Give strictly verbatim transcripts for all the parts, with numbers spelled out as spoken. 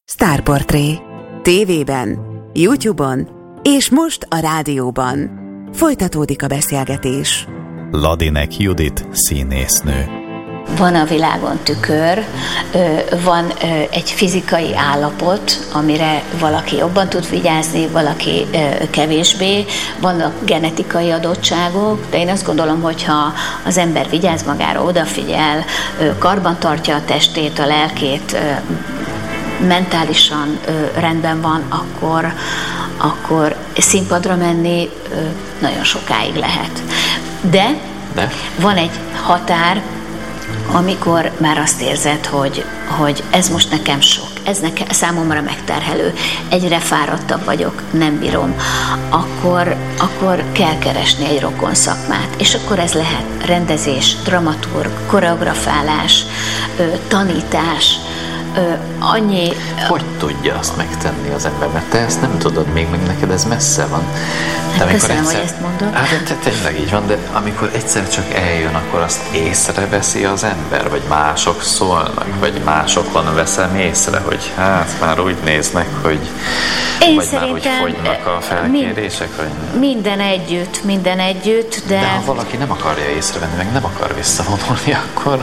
Sztárportré. Tévében, YouTube-on és most a rádióban. Folytatódik a beszélgetés. Ladinek Judit színésznő. Van a világon tükör, van egy fizikai állapot, amire valaki jobban tud vigyázni, valaki kevésbé, vannak genetikai adottságok, de én azt gondolom, hogyha az ember vigyáz magára, odafigyel, karbantartja a testét, a lelkét, mentálisan rendben van, akkor, akkor színpadra menni nagyon sokáig lehet. De, De van egy határ, amikor már azt érzed, hogy, hogy ez most nekem sok, ez nekem, számomra megterhelő, egyre fáradtabb vagyok, nem bírom, akkor, akkor kell keresni egy rokon szakmát. És akkor ez lehet rendezés, dramaturg, koreografálás, tanítás, Ö, annyi... Hogy tudja azt megtenni az ember? Mert te ezt nem tudod még, meg neked ez messze van. De hát köszönöm, egyszer... hogy ezt mondod. Hát te, tényleg így van, de amikor egyszer csak eljön, akkor azt észreveszi az ember, vagy mások szólnak, vagy másokon veszem észre, hogy hát már úgy néznek, hogy Én vagy már hogy fogynak a felkérések? Vagy... Minden együtt, minden együtt, de... De ha valaki nem akarja észrevenni, meg nem akar visszavonulni, akkor...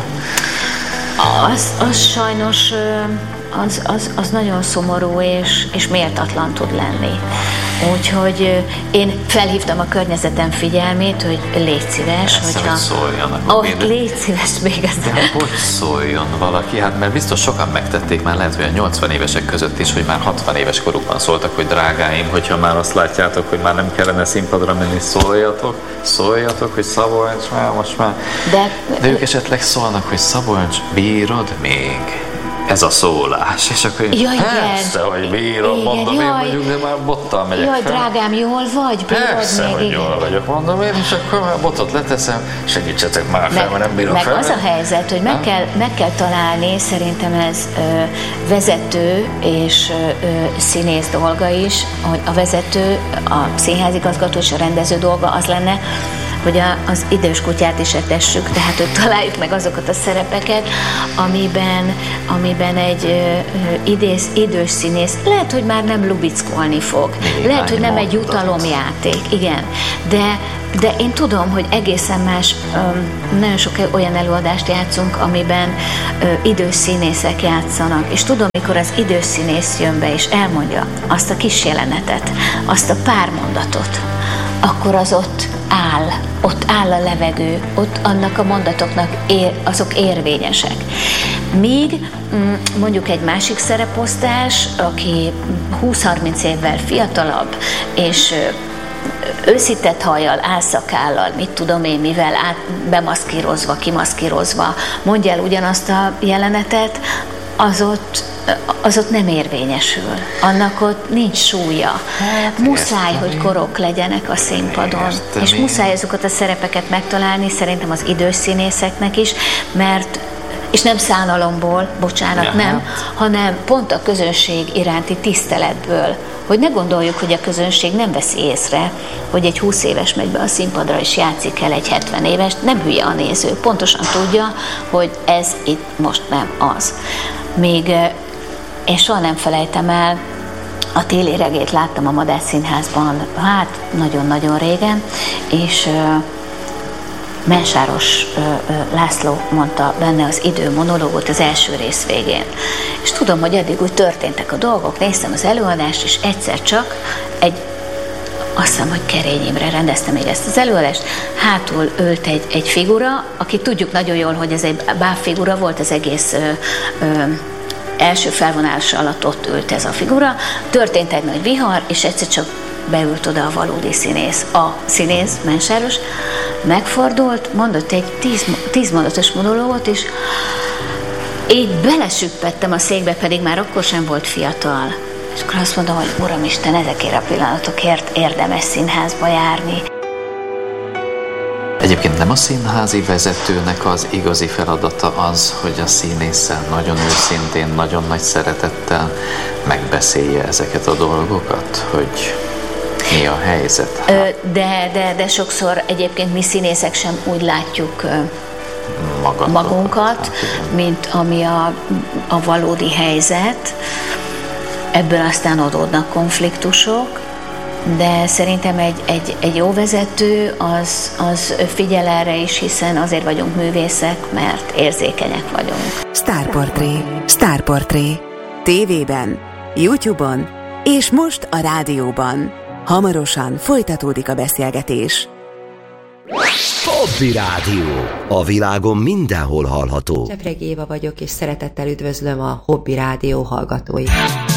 Az, az sajnos az, az, az nagyon szomorú és, és méltatlan tud lenni. Úgyhogy én felhívtam a környezetem figyelmét, hogy légy szíves, Persze, hogyha... hogy szóljanak. Oh, légy szíves még ezt. De hogy szóljon valaki? Hát mert biztos sokan megtették már, lehet, hogy a nyolcvan évesek között is, hogy már hatvan éves korukban szóltak, hogy drágáim, hogyha már azt látjátok, hogy már nem kellene színpadra menni, szóljatok, szóljatok, hogy Szabolcs már, most már. De, De ők esetleg szólnak, hogy Szabolcs, bírod még? Ez a szólás, és akkor én jaj, persze, igen. hogy bírom, igen, mondom jaj, én mondjuk, de már bottal megyek jaj, fel. Jaj, drágám, jól vagy? Bírod persze, még, hogy igen. jól vagyok, mondom én, és akkor már botot leteszem, segítsetek már fel, meg, mert nem bírom meg fel. Meg az a helyzet, hogy meg kell, meg kell találni, szerintem ez ö, vezető és ö, színész dolga is, hogy a vezető, a színházigazgató és a rendező dolga az lenne, hogy a, az idős kutyát is etessük, tehát hogy találjuk meg azokat a szerepeket, amiben, amiben egy ö, idéz, idős színész lehet, hogy már nem lubickolni fog, néhány lehet, hogy nem mondat. Egy jutalomjáték, igen, de, de én tudom, hogy egészen más, ö, nagyon sok olyan előadást játszunk, amiben ö, idős színészek játszanak, és tudom, mikor az idős színész jön be, és elmondja azt a kis jelenetet, azt a pár mondatot, akkor az ott áll, ott áll a levegő, ott annak a mondatoknak ér, azok érvényesek. Míg mondjuk egy másik szereposztás, aki húsz-harminc évvel fiatalabb, és őszített hajjal, álszakállal, mit tudom én mivel, át, bemaszkírozva, kimaszkírozva, mondja el ugyanazt a jelenetet, az ott, az ott nem érvényesül. Annak ott nincs súlya. Hát, muszáj, értem, hogy korok legyenek a színpadon. Értem, és muszáj azokat a szerepeket megtalálni, szerintem az idős színészeknek is, mert és nem szánalomból, bocsánat, ja, nem, hanem pont a közönség iránti tiszteletből, hogy ne gondoljuk, hogy a közönség nem veszi észre, hogy egy húsz éves megy be a színpadra és játszik el egy hetven éves, nem hülye a néző, pontosan tudja, hogy ez itt most nem az. Még én soha nem felejtem el, a Téli regét láttam a Madách Színházban, hát nagyon-nagyon régen, és Mensáros László mondta benne az idő monológot az első rész végén. És tudom, hogy eddig úgy történtek a dolgok, néztem az előadást, és egyszer csak egy, azt hiszem, hogy Kerény Imre rendezte még ezt az előadást, hátul ült egy, egy figura, aki tudjuk nagyon jól, hogy ez egy bábfigura volt, az egész ö, ö, első felvonás alatt ott ült ez a figura, történt egy nagy vihar, és egyszer csak beült oda a valódi színész. A színész, Mensáros, megfordult, mondott egy tíz, tíz mondatos monológot, és így belesüppettem a székbe, pedig már akkor sem volt fiatal. És akkor azt mondom, hogy Uramisten, ezekért a pillanatokért érdemes színházba járni. Egyébként nem a színházi vezetőnek az igazi feladata az, hogy a színésszel nagyon őszintén, nagyon nagy szeretettel megbeszélje ezeket a dolgokat, hogy mi a helyzet? De, de, de sokszor egyébként mi színészek sem úgy látjuk Magatok. magunkat, mint ami a, a valódi helyzet. ebből aztán adódnak konfliktusok, de szerintem egy, egy, egy jó vezető az, az figyel erre is, hiszen azért vagyunk művészek, mert érzékenyek vagyunk. Sztárportré, Sztárportré. Tévében, YouTube-on és most a rádióban. Hamarosan folytatódik a beszélgetés. Hobby Rádió. A világon mindenhol hallható. Csepregi Éva vagyok, és szeretettel üdvözlöm a Hobby Rádió hallgatóit.